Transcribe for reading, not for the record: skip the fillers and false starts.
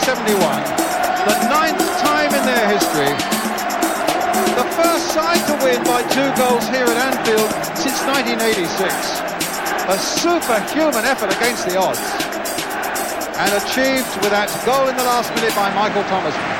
1971, the 9th time in their history, the first side to win by 2 goals here at Anfield since 1986. A superhuman effort against the odds, and achieved with that goal in the last minute by Michael Thomas.